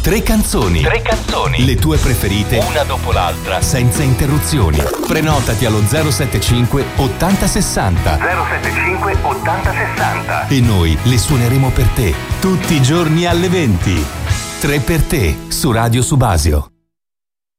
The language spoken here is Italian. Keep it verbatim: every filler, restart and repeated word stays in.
Tre canzoni. Tre canzoni. Le tue preferite. Una dopo l'altra. Senza interruzioni. Prenotati allo zero settantacinque ottanta sessanta. zero settantacinque ottanta sessanta. E noi le suoneremo per te tutti i giorni alle venti. Tre per te su Radio Subasio.